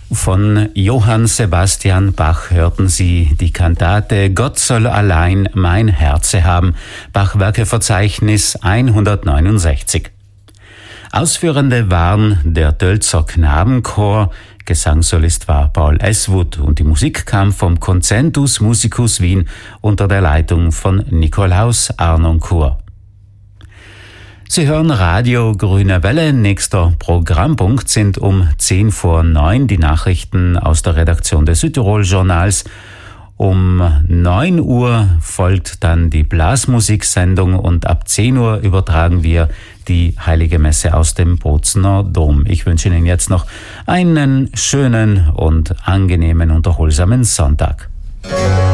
Von Johann Sebastian Bach hörten Sie die Kantate Gott soll allein mein Herze haben, Bachwerkeverzeichnis 169. Ausführende waren der Tölzer Knabenchor, Gesangssolist war Paul Eswood und die Musik kam vom Concentus Musicus Wien unter der Leitung von Nikolaus Arnoncourt. Sie hören Radio Grüne Welle. Nächster Programmpunkt sind um 8:50 die Nachrichten aus der Redaktion des Südtirol-Journals. Um 9 Uhr folgt dann die Blasmusiksendung und ab 10 Uhr übertragen wir die Heilige Messe aus dem Bozener Dom. Ich wünsche Ihnen jetzt noch einen schönen und angenehmen und erholsamen Sonntag.